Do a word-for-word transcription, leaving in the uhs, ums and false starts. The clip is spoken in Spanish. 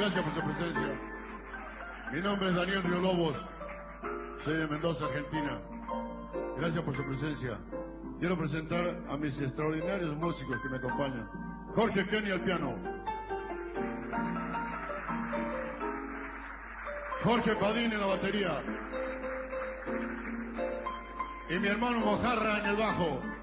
Gracias por su presencia. Mi nombre es Daniel Río Lobos. Soy de Mendoza, Argentina. Gracias por su presencia. Quiero presentar a mis extraordinarios músicos que me acompañan. Jorge Kenny al piano. Jorge Padín en la batería. Y mi hermano Mojarra en el bajo.